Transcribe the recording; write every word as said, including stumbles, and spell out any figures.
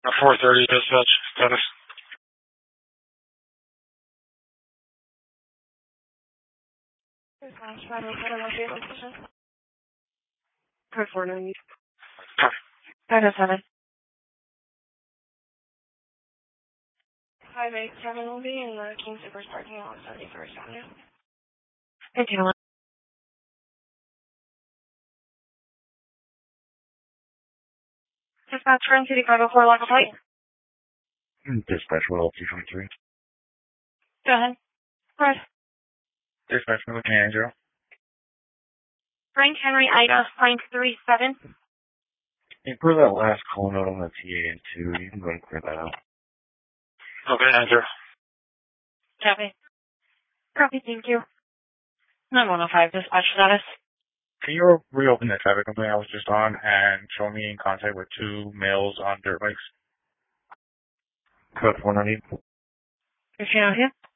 four thirty dispatch status. Code four ninety. Nine oh seven. Five eight seven will be in the King Super parking lot, seventy-first Avenue. Thank you. Dispatch Friend City five oh four Local Flight. Dispatch one two three three. Go ahead. Fred. Dispatch one Angel. Frank Henry Ida nine three seven. You put that last call note on the T A N two. You can go and clear that out. Okay, Andrew. Copy. Copy, thank you. nine one oh five dispatch status. Can you reopen the traffic complaint I was just on and show me in contact with two males on dirt bikes? Code four ninety. Is she out here?